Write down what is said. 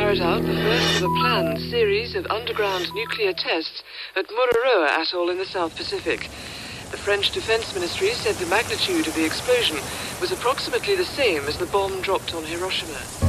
carried out the first of a planned series of underground nuclear tests at Mururoa Atoll in the South Pacific. The French Defense Ministry said the magnitude of the explosion was approximately the same as the bomb dropped on Hiroshima.